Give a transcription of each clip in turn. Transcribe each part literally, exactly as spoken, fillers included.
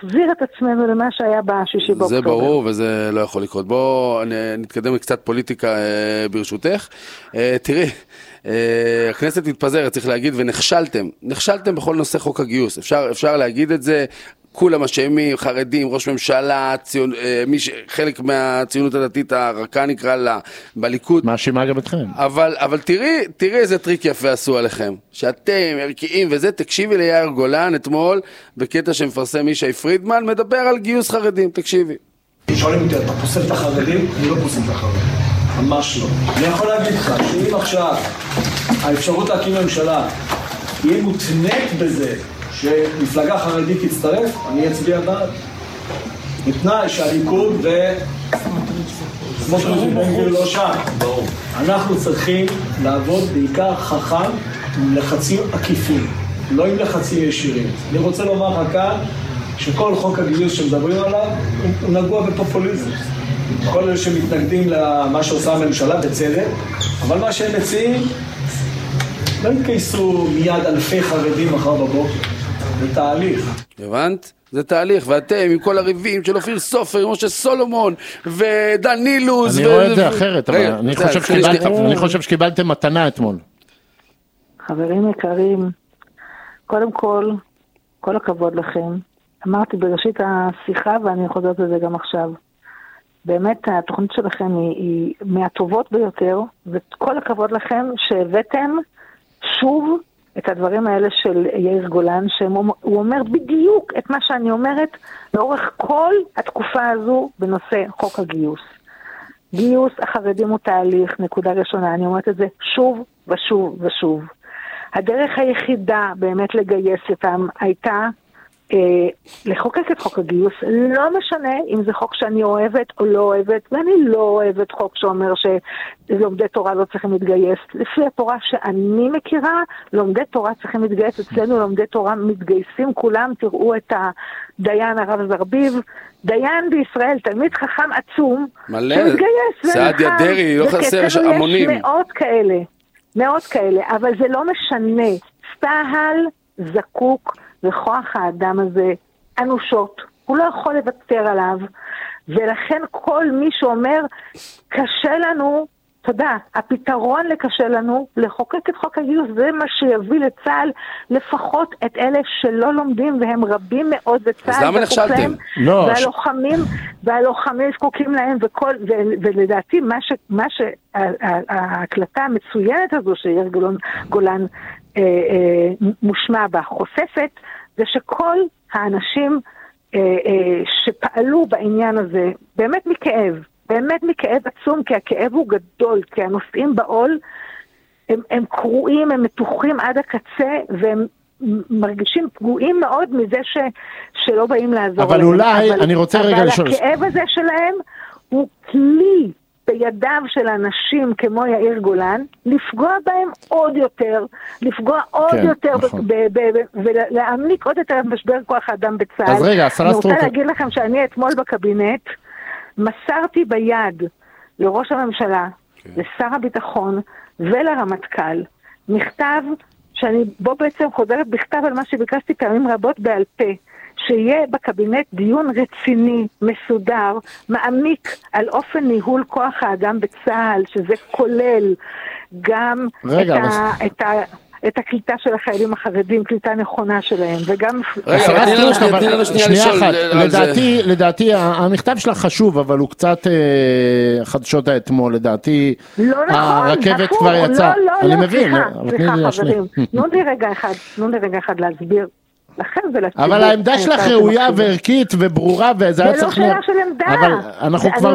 להחזיר את עצמנו למה שהיה בשישי באוקטובר. זה ברור, וזה לא יכול לקרות. בואו נתקדם קצת פוליטיקה ברשותך. תראי, הכנסת התפזרת, צריך להגיד, ונכשלתם. נכשלתם בכל נושא חוק הגיוס. אפשר, אפשר להגיד את זה. כולם אשמים, חרדים, ראש ממשלה, ציון, מי ש... חלק מהציונות הדתית הרכה נקרא לה, בליכוד. מאשימה גם אתכם. אבל, אבל תראי, תראי איזה טריק יפה עשו עליכם. שאתם ערכיים וזה, תקשיבי ליאיר גולן אתמול, בקטע שמפרסם ישי פרידמן, מדבר על גיוס חרדים, תקשיבי. שואלים אותי, אתה פוסל את החרדים? אני לא פוסל את החרדים. ממש לא. אני יכול להגיד לך, שאם עכשיו האפשרות להקים ממשלה תהיה מותנית בזה, שמפלגה חרדית תצטרף, אני אצביע בעד. בתנאי שהליכוד ו... סמוטריץ' ובן גביר לא שם. אנחנו צריכים לעבוד בעיקר חכם עם לחצים עקיפים, לא עם לחצים ישירים. אני רוצה לומר לך כאן שכל חוק הגיוס שמדברים עליו הוא נגוע בפופוליזם. כל אלה שמתנגדים למה שעושה הממשלה בצדק, אבל מה שהם מציעים לא יתגייסו מיד אלפי חרדים מחר בבוקר. זה תהליך. הבנת? זה תהליך, ואתם עם כל הריבים של אופיר סופר, משה סולומון ודן נילוס. אני רואה את זה אחרת, אבל אני חושב שקיבלתם מתנה אתמול. חברים יקרים, קודם כל, כל הכבוד לכם. אמרתי בראשית השיחה ואני חוזרת לזה גם עכשיו. באמת התוכנית שלכם היא, היא מהטובות ביותר, וכל הכבוד לכם שהבאתם שוב את הדברים האלה של יאיר גולן, שהוא אומר בדיוק את מה שאני אומרת לאורך כל התקופה הזו בנושא חוק הגיוס. גיוס החרדים הוא תהליך, נקודה ראשונה, אני אומרת את זה שוב ושוב ושוב. הדרך היחידה באמת לגייס אותם הייתה אה, לחוקק את חוק הגיוס, לא משנה אם זה חוק שאני אוהבת או לא אוהבת, ואני לא אוהבת חוק שאומר שלומדי תורה לא צריכים להתגייס. לפי התורה שאני מכירה, לומדי תורה צריכים להתגייס, אצלנו לומדי תורה מתגייסים כולם, תראו את הדיין הרב זרביב, דיין בישראל, תלמיד חכם עצום, שמתגייס, סעדיה דרעי, לא חסר המונים. יש מאות כאלה, מאות כאלה, אבל זה לא משנה. צה"ל זקוק וכוח האדם הזה אנושות, הוא לא יכול לוותר עליו, ולכן כל מי שאומר קשה לנו, תודה, הפתרון לקשה לנו לחוקק את חוק הגיוס, זה מה שיביא לצה"ל לפחות את אלה שלא לומדים, והם רבים מאוד בצה"ל. אז למה נכשלתם? לא. והלוחמים, והלוחמים זקוקים להם, וכל, ו, ולדעתי מה ש, מה שההקלטה המצוינת הזו שיאיר גולן, גולן אה, אה, מושמע בה, חושפת, זה שכל האנשים אה, אה, שפעלו בעניין הזה, באמת מכאב, באמת מכאב עצום, כי הכאב הוא גדול, כי הנושאים בעול, הם, הם קרועים, הם מתוחים עד הקצה, והם מרגישים פגועים מאוד מזה ש, שלא באים לעזור אבל להם. אולי, אבל, אני רוצה רגע לשאול. אבל הכאב הזה שלהם הוא כלי בידיו של אנשים כמו יאיר גולן, לפגוע בהם עוד יותר, לפגוע עוד כן, יותר, נכון. ולהעמיק עוד יותר משבר כוח האדם בצה"ל. אז רגע, השרה סטרוק. אני רוצה להגיד לכם שאני אתמול בקבינט, מסרתי ביד לראש הממשלה, כן. לשר הביטחון ולרמטכ"ל, מכתב שאני בו בעצם חוזרת בכתב על מה שביקשתי פעמים רבות בעל פה, שיהיה בקבינט דיון רציני, מסודר, מעמיק על אופן ניהול כוח האדם בצה"ל, שזה כולל גם רגע, את, מס... ה, את, ה, את הקליטה של החיילים החרדים, קליטה נכונה שלהם, וגם... רגע, אבל שנייה אחת, לדעתי המכתב שלך חשוב, אבל הוא קצת חדשות האתמול, לדעתי הרכבת כבר יצאה. לא, לא, אני לא, מבין. סליחה, חברים, תנו לי רגע אחד, תנו לי רגע אחד להסביר. אבל העמדה שלך ראויה וערכית וברורה, וזה היה צריך... זה לא שאלה של עמדה. אבל אנחנו כבר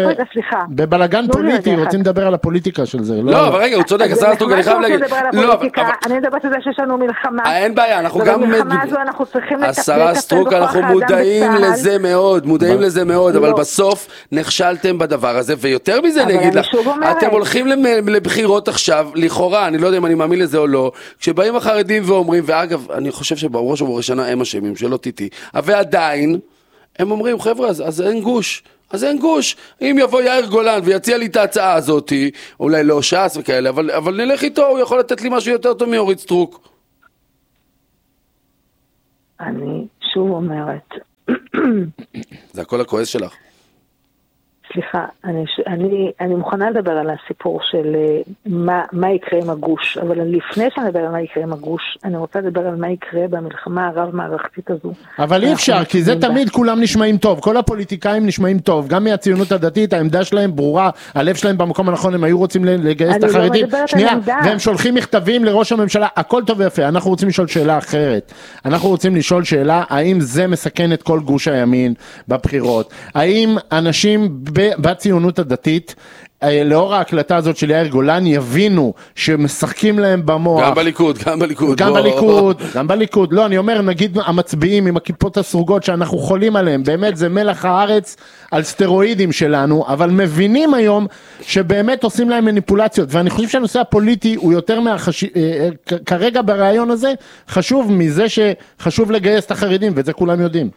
בבלגן פוליטי, רוצים לדבר על הפוליטיקה של זה. לא, אבל רגע, הוא צודק, השרה סטרוק, אני חייב להגיד. אני מדברת על זה שיש לנו מלחמה. אין בעיה, אנחנו גם... ובמלחמה הזו אנחנו צריכים לטפל השרה סטרוק, אנחנו מודעים לזה מאוד, מודעים לזה מאוד, אבל בסוף נכשלתם בדבר הזה, ויותר מזה אני אגיד לך, אתם הולכים לבחירות עכשיו, לכאורה, אני לא יודע אם אני מאמין לזה או לא, כשבאים החרדים ואומרים, ואגב, אני חושב שבראש ובראשונה הם אשמים, שלא תיתי, ועדיין הם אומרים, חבר'ה, אז, אז אין גוש, אז אין גוש. אם יבוא יאיר גולן ויציע לי את ההצעה הזאת, אולי לא ש"ס וכאלה, אבל, אבל נלך איתו, הוא יכול לתת לי משהו יותר טוב מאורית סטרוק. אני שוב אומרת, זה הכל הכועס שלך. סליחה, אני, אני, אני מוכנה לדבר על הסיפור של מה, מה יקרה עם הגוש, אבל לפני שאני אדבר על מה יקרה עם הגוש, אני רוצה לדבר על מה יקרה במלחמה הרב-מערכתית הזו. אבל אי אפשר, כי זה תמיד כולם נשמעים טוב, כל הפוליטיקאים נשמעים טוב, גם מהציונות הדתית, העמדה שלהם ברורה, הלב שלהם במקום הנכון, הם היו רוצים לגייס את החרדים. שנייה, והם שולחים מכתבים לראש הממשלה, הכל טוב ויפה, אנחנו רוצים לשאול שאלה אחרת. אנחנו רוצים לשאול שאלה, האם זה מסכן את כל גוש הימין בבחירות? האם אנשים בציונות הדתית, לאור ההקלטה הזאת של יאיר גולן, יבינו שמשחקים להם במוח. גם בליכוד, גם בליכוד. גם בליכוד, גם בליכוד. לא, אני אומר, נגיד המצביעים עם הכיפות הסרוגות שאנחנו חולים עליהם, באמת זה מלח הארץ על סטרואידים שלנו, אבל מבינים היום שבאמת עושים להם מניפולציות, ואני חושב שהנושא הפוליטי הוא יותר מהחש... כרגע ברעיון הזה, חשוב מזה שחשוב לגייס את החרדים, ואת זה כולם יודעים.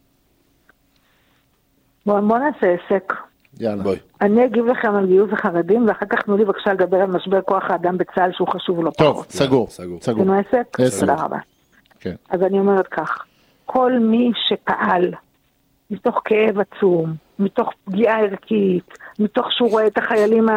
בוא, בוא נעשה עסק. יאללה. בואי. אני אגיב לכם על גיוס החרדים, ואחר כך תנו לי בבקשה לדבר על משבר כוח האדם בצה"ל שהוא חשוב לא טוב, פחות. סגור. סגור. סגור. תנו עסק? תודה רבה. כן. אז אני אומרת כך, כל מי שפעל מתוך כאב עצום, מתוך פגיעה ערכית, מתוך שהוא רואה את החיילים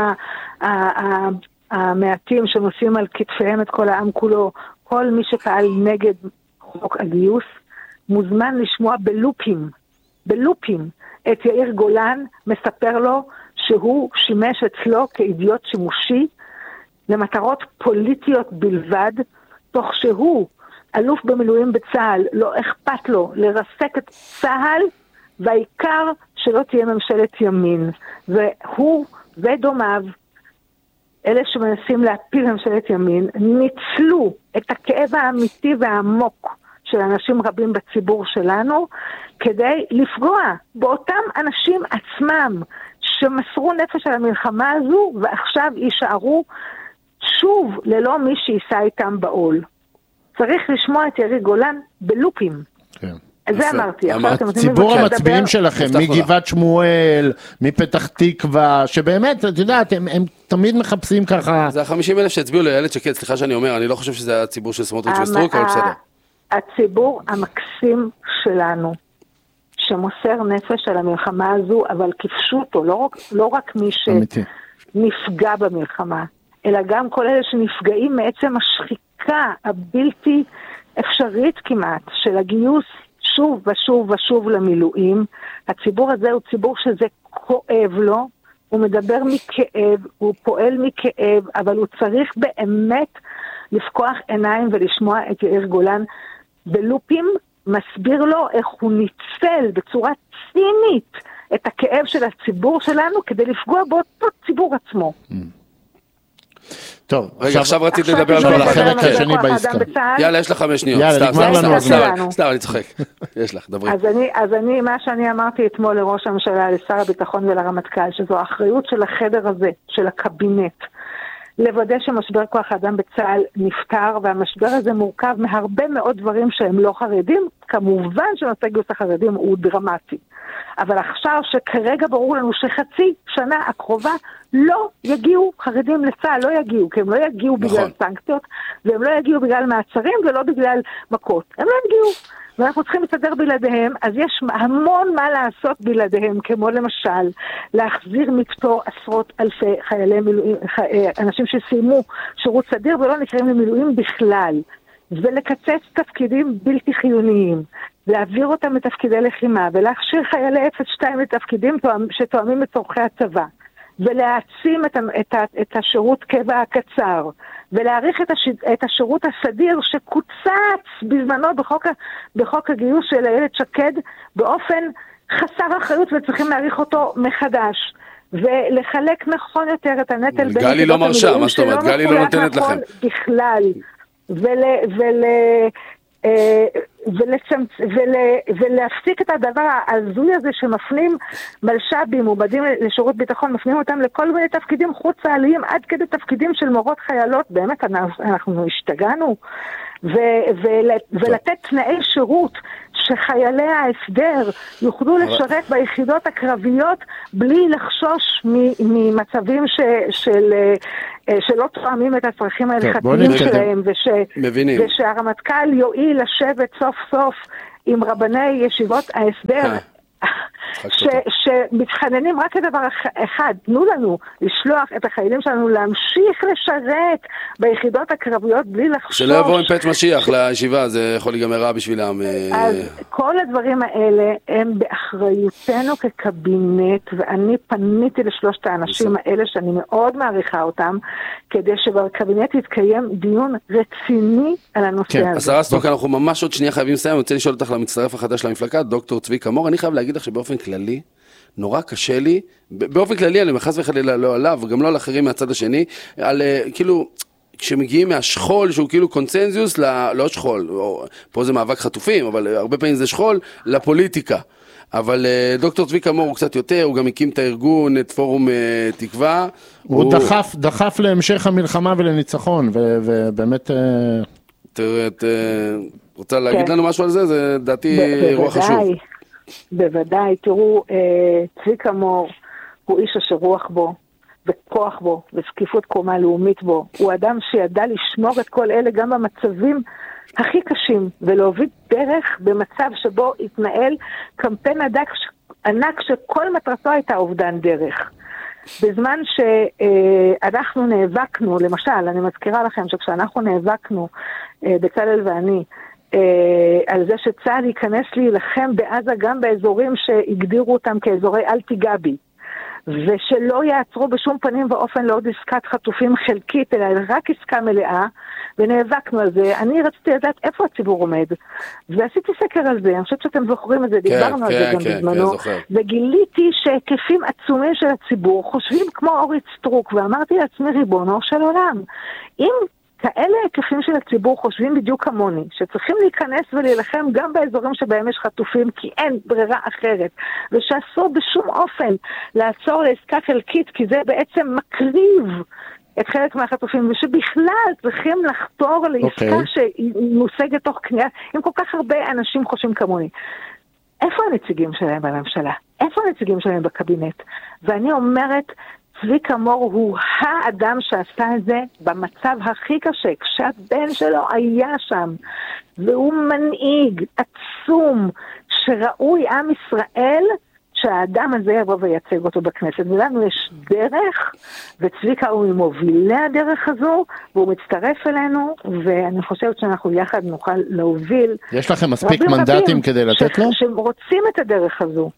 המעטים שנושאים על כתפיהם את כל העם כולו, כל מי שפעל נגד חוק הגיוס, מוזמן לשמוע בלופים, בלופים, את יאיר גולן מספר לו שהוא שימש אצלו כאידיוט שימושי למטרות פוליטיות בלבד, תוך שהוא אלוף במילואים בצה"ל, לא אכפת לו לרסק את צה"ל, והעיקר שלא תהיה ממשלת ימין. והוא ודומיו, אלה שמנסים להפיל ממשלת ימין, ניצלו את הכאב האמיתי והעמוק של אנשים רבים בציבור שלנו, כדי לפגוע באותם אנשים עצמם שמסרו נפש על המלחמה הזו, ועכשיו יישארו שוב ללא מי שיישא איתם בעול. צריך לשמוע את יאיר גולן בלופים. כן. אז זה אמרתי. ציבור המצביעים שלכם, מגבעת שמואל, מפתח תקווה, שבאמת, את יודעת, הם, הם תמיד מחפשים ככה. זה ה-חמישים אלף שהצביעו לילד שקד, סליחה שאני אומר, אני לא חושב שזה הציבור של סמוטריץ' וסטרוק, אבל בסדר. הציבור המקסים שלנו, שמוסר נפש על המלחמה הזו, אבל כפשו אותו, לא רק, לא רק מי שנפגע במלחמה, אלא גם כל אלה שנפגעים מעצם השחיקה הבלתי אפשרית כמעט של הגיוס שוב ושוב ושוב למילואים. הציבור הזה הוא ציבור שזה כואב לו, הוא מדבר מכאב, הוא פועל מכאב, אבל הוא צריך באמת לפקוח עיניים ולשמוע את יאיר גולן בלופים, מסביר לו איך הוא ניצל בצורה צינית את הכאב של הציבור שלנו כדי לפגוע באותו ציבור עצמו. טוב, רגע, עכשיו רציתי לדבר על כל החלק השני בעסקה. יאללה, יש לך חמש שניות. יאללה, נגמר לנו הזמן. סתם, אני צוחק. יש לך, דברי. אז אני, מה שאני אמרתי אתמול לראש הממשלה, לשר הביטחון ולרמטכ"ל, שזו האחריות של החדר הזה, של הקבינט, לוודא שמשבר כוח האדם בצה"ל נפתר, והמשבר הזה מורכב מהרבה מאוד דברים שהם לא חרדים. כמובן שנושא גיוס החרדים הוא דרמטי. אבל עכשיו שכרגע ברור לנו שחצי שנה הקרובה לא יגיעו חרדים לצה"ל, לא יגיעו, כי הם לא יגיעו נכון. בגלל סנקציות, והם לא יגיעו בגלל מעצרים ולא בגלל מכות. הם לא יגיעו. ואנחנו צריכים לסדר בלעדיהם, אז יש המון מה לעשות בלעדיהם, כמו למשל, להחזיר מפטור עשרות אלפי חיילי מילואים, אנשים שסיימו שירות סדיר ולא נקראים למילואים בכלל, ולקצץ תפקידים בלתי חיוניים, להעביר אותם לתפקידי לחימה, ולהכשיר חיילי אפס שתיים לתפקידים שתואמים את צורכי הצבא, ולהעצים את, את, את השירות קבע הקצר, ולהאריך את, הש, את השירות הסדיר שקוצץ בזמנו בחוק, בחוק הגיוס של איילת שקד באופן חסר אחריות, וצריכים להאריך אותו מחדש, ולחלק נכון יותר את הנטל. גלי לא מרשה, מה זאת אומרת? גלי לא נותנת לכם. בכלל, ול... ול ולצמצ... ול... ולהפסיק את הדבר הזוי הזה שמפנים מלש"בים מובדים לשירות ביטחון, מפנים אותם לכל מיני תפקידים חוץ צה"ליים, עד כדי תפקידים של מורות חיילות. באמת אנחנו השתגענו. ו... ול... ולתת תנאי שירות שחיילי ההסדר יוכלו לשרת ביחידות הקרביות בלי לחשוש ממצבים ש... של... שלא תואמים את הצרכים ההלכתיים שלהם, וש... ושהרמטכ"ל יועיל לשבת סוף סוף עם רבני ישיבות ההסדר שמתחננים רק לדבר אחד, תנו לנו לשלוח את החיילים שלנו להמשיך לשרת ביחידות הקרביות בלי לחשוש. שלא יבוא עם פת משיח לישיבה, זה יכול להיגמר רע בשבילם. אז כל הדברים האלה הם באחריותנו כקבינט, ואני פניתי לשלושת האנשים האלה שאני מאוד מעריכה אותם, כדי שבקבינט יתקיים דיון רציני על הנושא הזה. השרה סטרוק, אנחנו ממש עוד שנייה חייבים לסיים, אני רוצה לשאול אותך למצטרף החדש למפלגה, דוקטור צביקה מור, אני חייב להגיד לך שבאופן כללי, נורא קשה לי, באופן כללי, אני מחס וחלילה לא עליו, וגם לא על אחרים מהצד השני, על כאילו, כשמגיעים מהשכול, שהוא כאילו קונצנזיוס, לא שכול, פה זה מאבק חטופים, אבל הרבה פעמים זה שכול, לפוליטיקה. אבל דוקטור צביקה מור הוא קצת יותר, הוא גם הקים את הארגון, את פורום תקווה. הוא, הוא... דחף, דחף להמשך המלחמה ולניצחון, ו, ובאמת... תראה, את רוצה להגיד כן. לנו משהו על זה? זה דעתי אירוע חשוב. בוודאי, תראו, צביקה מור הוא איש אשר רוח בו, וכוח בו, וסקיפות קומה לאומית בו. הוא אדם שידע לשמור את כל אלה גם במצבים הכי קשים, ולהוביל דרך במצב שבו התנהל קמפיין ענק, ענק שכל מטרתו הייתה אובדן דרך. בזמן שאנחנו נאבקנו, למשל, אני מזכירה לכם שכשאנחנו נאבקנו, בצלאל ואני, על זה שצה"ל ייכנס להילחם בעזה גם באזורים שהגדירו אותם כאזורי אל תיגע בי, ושלא יעצרו בשום פנים ואופן לעוד עסקת חטופים חלקית, אלא רק עסקה מלאה, ונאבקנו על זה. אני רציתי לדעת איפה הציבור עומד, ועשיתי סקר על זה, אני חושבת שאתם זוכרים את זה, כן, דיברנו כן, על זה גם כן, בזמנו, כן, וגיליתי שהיקפים עצומים של הציבור חושבים כמו אורית סטרוק, ואמרתי לעצמי, ריבונו של עולם, אם כאלה היקפים של הציבור חושבים בדיוק כמוני, שצריכים להיכנס ולהילחם גם באזורים שבהם יש חטופים, כי אין ברירה אחרת, ושאסור בשום אופן לעצור לעסקה חלקית, כי זה בעצם מקריב את חלק מהחטופים, ושבכלל צריכים לחתור לעסקה okay. שמושגת תוך קנייה, אם כל כך הרבה אנשים חושבים כמוני. איפה הנציגים שלהם בממשלה? איפה הנציגים שלהם בקבינט? ואני אומרת, צביקה מור הוא האדם שעשה את זה במצב הכי קשה, כשהבן שלו היה שם, והוא מנהיג עצום שראוי עם ישראל שהאדם הזה יבוא וייצג אותו בכנסת. ולנו יש דרך, וצביקה הוא מובילי הדרך הזו, והוא מצטרף אלינו, ואני חושבת שאנחנו יחד נוכל להוביל. יש לכם מספיק מנדטים כדי לתת לו? שרוצים את הדרך הזו.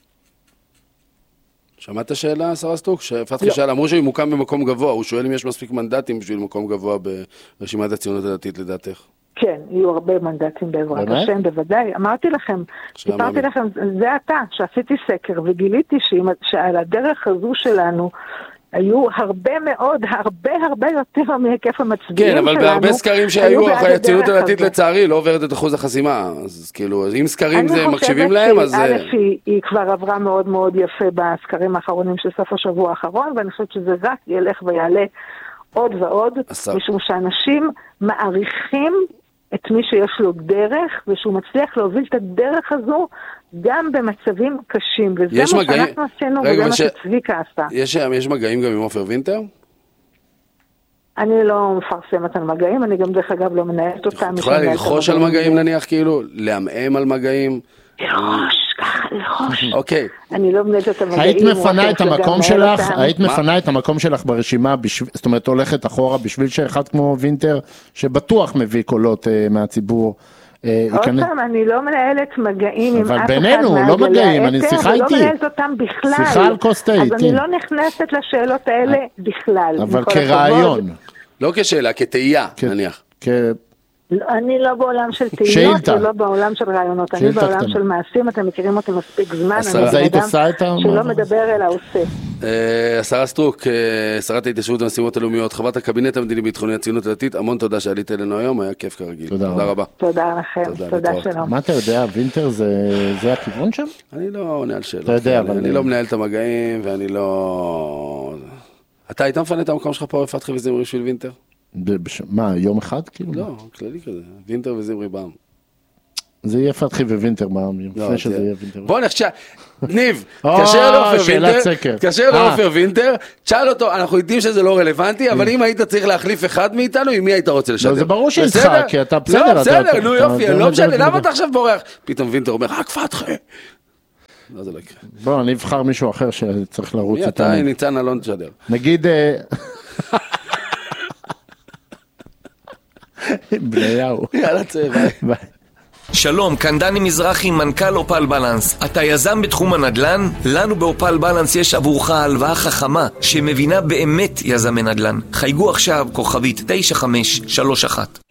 שמעת השאלה, שרה סטרוק? שפתחי שאלה, אמרו שהוא מוקם במקום גבוה, הוא שואל אם יש מספיק מנדטים בשביל מקום גבוה ברשימת הציונות הדתית לדעתך. כן, יהיו הרבה מנדטים בעזרת השם, בוודאי. אמרתי לכם, סיפרתי לכם, זה אתה, שעשיתי סקר, וגיליתי שעל הדרך הזו שלנו, היו הרבה מאוד, הרבה הרבה יותר מהיקף המצביעים שלנו. כן, אבל בהרבה סקרים שהיו, הציונות הדתית לצערי לא עוברת את אחוז החסימה, אז כאילו, אם סקרים זה מקשיבים להם, אז... אני חושבת שהיא כבר עברה מאוד מאוד יפה בסקרים האחרונים של סוף השבוע האחרון, ואני חושבת שזה רק ילך ויעלה עוד ועוד, משום שאנשים מעריכים את מי שיש לו דרך, ושהוא מצליח להוביל את הדרך הזו גם במצבים קשים, וזה מה מגעים... שאנחנו עשינו, וזה מה שצביקה עשה. יש, יש מגעים גם עם עופר וינטר? אני לא מפרסמת על מגעים, אני גם דרך אגב לא מנהלת אותם. את יכולה ללחוש על מגעים נניח, כאילו? להמאם על מגעים? ללחוש, ככה, ללחוש. אוקיי. אני לא מנהלת את המגעים. היית מפנה את המקום שלך, היית מפנה את המקום שלך ברשימה, זאת אומרת, הולכת אחורה בשביל שאחד כמו וינטר, שבטוח מביא קולות מהציבור, עוד פעם, אני לא מנהלת מגעים עם אף אחד אבל בינינו, לא מגעים, אני שיחה איתי. אני לא מנהלת אותם בכלל. שיחה על קוסטה איתי. אז אני לא נכנסת לשאלות האלה בכלל. אבל כרעיון. לא כשאלה, כתהייה, נניח. אני לא בעולם של תהיות, ולא בעולם של רעיונות. אני בעולם של מעשים, אתם מכירים אותי מספיק זמן. אז היית עושה את ה... שלא מדבר אלא עושה. השרה סטרוק, שרת ההתיישבות והמשימות הלאומיות, חברת הקבינט המדיני ביטחוני הציונות הדתית, המון תודה שעלית אלינו היום, היה כיף כרגיל. תודה רבה. תודה לכם, תודה שלום. מה אתה יודע, וינטר זה הכיוון שם? אני לא עונה על שאלות. אתה יודע, אבל... אני לא מנהל את המגעים, ואני לא... אתה היית מפנה את המקום שלך פה, פתחי וזמרי בשביל וינטר? מה, יום אחד כאילו? לא, כללי כזה, וינטר וזמרי בעם. זה יהיה פתחי ווינטר בעם, לפני שזה יהיה וינטר. בוא נחשב, ניב, תקשר לאופר וינטר, תשאל אותו, אנחנו יודעים שזה לא רלוונטי, אבל אם היית צריך להחליף אחד מאיתנו, עם מי היית רוצה לשדר? זה ברור שאיתך, כי אתה בסדר. לא, בסדר, נו יופי, לא משנה, למה אתה עכשיו בורח? פתאום וינטר אומר, רק פתחי. לא, זה לא יקרה. בוא, אני אבחר מישהו אחר שצריך לרוץ מי אתה? ניצן אלון תשדר. נגיד... בניהו. יאללה צא, ביי. שלום, כאן דני מזרחי, מנכ"ל אופל בלנס. אתה יזם בתחום הנדל"ן? לנו באופל בלנס יש עבורך הלוואה חכמה שמבינה באמת יזמי נדל"ן. חייגו עכשיו כוכבית תשע חמש שלוש אחת.